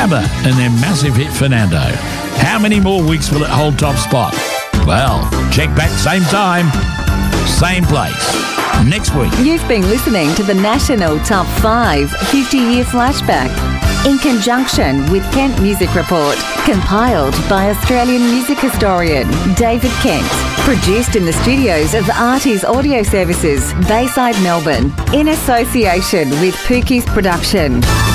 ABBA and their massive hit Fernando. How many more weeks will it hold top spot? Well, check back same time, same place, next week. You've been listening to the National Top 5 50-Year Flashback in conjunction with Kent Music Report, compiled by Australian music historian David Kent. Produced in the studios of Artie's Audio Services, Bayside, Melbourne, in association with Pookie's Production.